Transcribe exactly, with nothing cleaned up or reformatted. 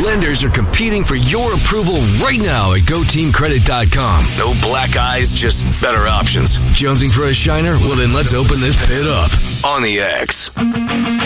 lenders are competing for your approval right now at go team credit dot com. No black eyes, just better options. Jonesing for a shiner? Well, then let's open this pit up on the X.